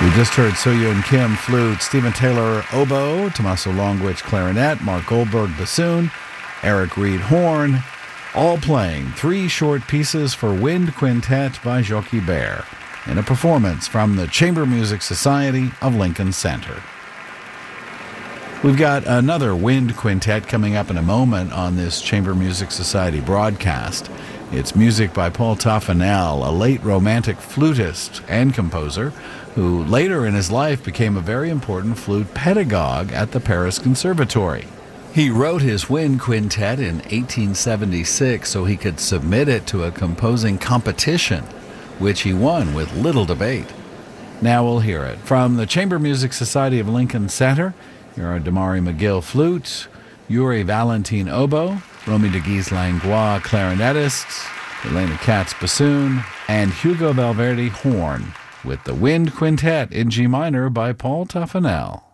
We just heard So-Yoon Kim flute, Stephen Taylor oboe, Tommaso Longwich clarinet, Mark Goldberg bassoon, Eric Reed horn, all playing three short pieces for wind quintet by Jockey Bear in a performance from the Chamber Music Society of Lincoln Center. We've got another wind quintet coming up in a moment on this Chamber Music Society broadcast. It's music by Paul Toffanel, a late romantic flutist and composer who later in his life became a very important flute pedagogue at the Paris Conservatory. He wrote his wind quintet in 1876 so he could submit it to a composing competition, which he won with little debate. Now we'll hear it. From the Chamber Music Society of Lincoln Center, here are Damari McGill flute, Yuri Valentin oboe, Romy de Guise Langlois clarinetists, Elena Katz bassoon, and Hugo Valverde horn, with the Wind Quintet in G minor by Paul Toffanel.